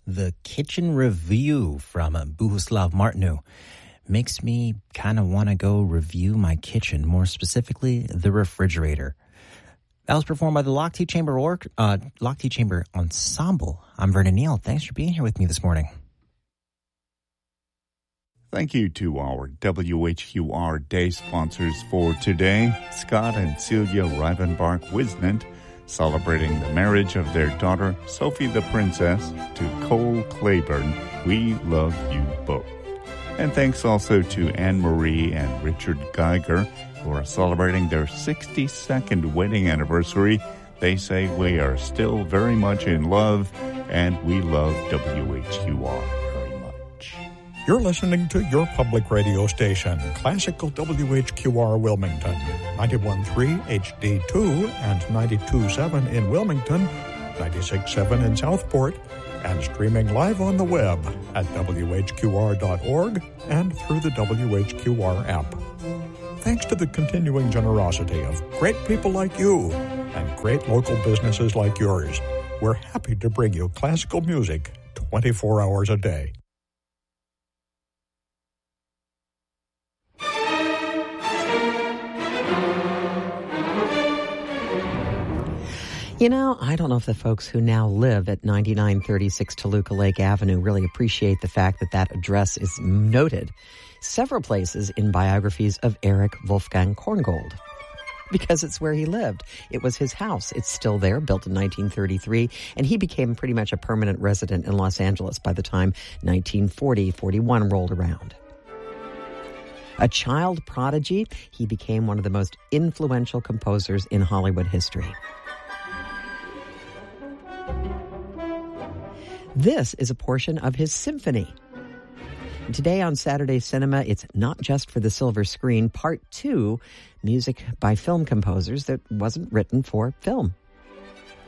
The Kitchen Review from Bohuslav Martinu makes me kind of want to go review my kitchen, more specifically the refrigerator. That was performed by the Lochte Chamber Ensemble. I'm Vernon Neal. Thanks for being here with me this morning. Thank you to our WHQR Day sponsors for today, Scott and Celia Rivenbark-Wisnant, celebrating the marriage of their daughter, Sophie the Princess, to Cole Claiborne. We love you both. And thanks also to Anne-Marie and Richard Geiger, who are celebrating their 62nd wedding anniversary. They say we are still very much in love, and we love WHQR very much. You're listening to your public radio station, Classical WHQR Wilmington, 91.3 HD2 and 92.7 in Wilmington, 96.7 in Southport, and streaming live on the web at WHQR.org and through the WHQR app. Thanks to the continuing generosity of great people like you and great local businesses like yours, we're happy to bring you classical music 24 hours a day. You know, I don't know if the folks who now live at 9936 Toluca Lake Avenue really appreciate the fact that that address is noted several places in biographies of Erich Wolfgang Korngold, because it's where he lived. It was his house. It's still there, built in 1933, and he became pretty much a permanent resident in Los Angeles by the time 1940-41 rolled around. A child prodigy, he became one of the most influential composers in Hollywood history. This is a portion of his symphony. Today on Saturday Cinema, it's Not Just for the Silver Screen, Part 2, music by film composers that wasn't written for film.